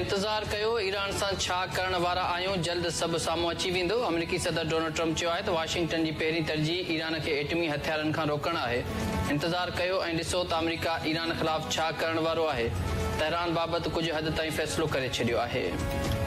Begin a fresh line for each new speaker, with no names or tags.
इंतज़ार कयो, ईरान सां छा करण वारा आहियूं, जल्द सभु साम्हूं अची वेंदो। अमेरिकी सदर डोनाल्ड ट्रम्प चयो आहे त वाशिंगटन जी पहिरीं तरजीह ईरान खे एटमी हथियारनि खां रोकणु आहे। इंतज़ार कयो ऐं ॾिसो त अमेरिका ईरान ख़िलाफ़ छा करण वारो आहे। तहरान बाबति कुझु हद ताईं फ़ैसिलो करे छॾियो आहे।